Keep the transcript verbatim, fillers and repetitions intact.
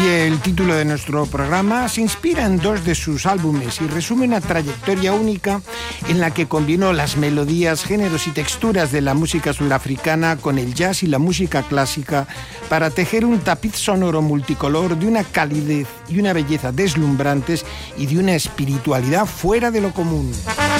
oye el título de nuestro programa, se inspira en dos de sus álbumes y resume una trayectoria única en la que combinó las melodías, géneros y texturas de la música sudafricana con el jazz y la música clásica para tejer un tapiz sonoro multicolor de una calidez y una belleza deslumbrantes y de una espiritualidad fuera de lo común.